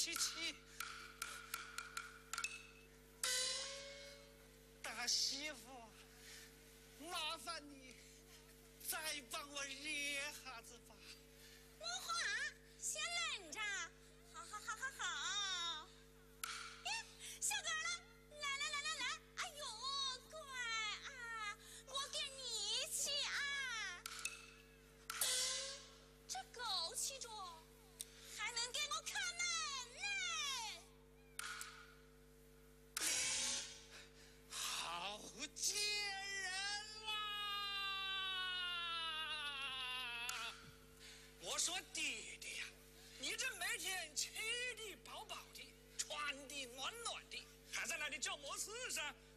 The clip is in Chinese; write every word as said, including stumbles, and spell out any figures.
琪琪，大媳妇，麻烦你再帮我热下子吧。 没话，先忍着。好好好好好。哎，小哥儿来来来来来，哎呦，乖啊，我跟你一起啊。这枸杞中还能给我开门呢。 好接人啦！我说爹爹呀，你这每天吃的饱饱的，穿的暖暖的，还在那里找么事噻？